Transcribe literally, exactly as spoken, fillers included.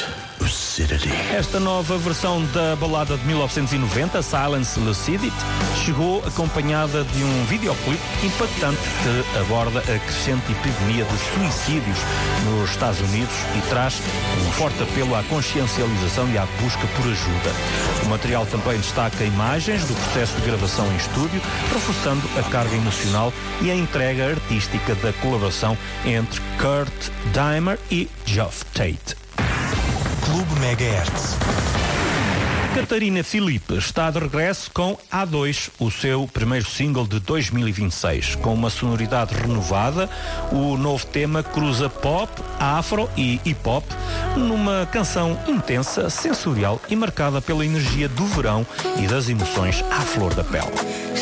Lucidity. Esta nova versão da balada de mil novecentos e noventa, Silence Lucidity, chegou acompanhada de um videoclipe impactante que aborda a crescente epidemia de suicídios nos Estados Unidos e traz um forte apelo à consciencialização e à busca por ajuda. O material também destaca imagens do processo de gravação em estúdio, reforçando a carga emocional e a entrega artística da colaboração entre Kurt Dahmer e Geoff Tate. Clube Megahertz. Catarina Filipe está de regresso com A dois, o seu primeiro single de dois mil e vinte e seis. Com uma sonoridade renovada, o novo tema cruza pop, afro e hip-hop numa canção intensa, sensorial e marcada pela energia do verão e das emoções à flor da pele.